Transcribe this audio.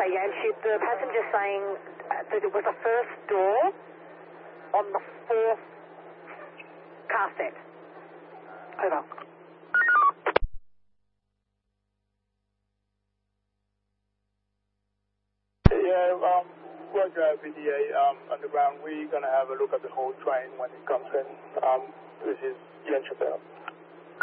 yeah, and the passenger's saying that it was the first door on the fourth car set. Over. Yeah, Roger, VDA, underground. We're going to have a look at the whole train when it comes in. This is Ian Chappelle.